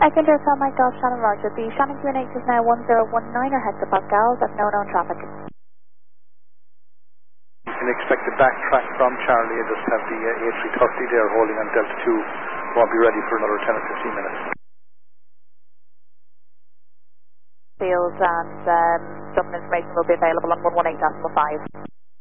Center Hotel Mike Golf Shannon Roger. The Shannon QNH is now 1019 hectopascals at no known traffic. You can expect a backtrack from Charlie. I just have the A330 there holding on Delta 2. Won't be ready for another 10 or 15 minutes. Fields and some information will be available on 118.5.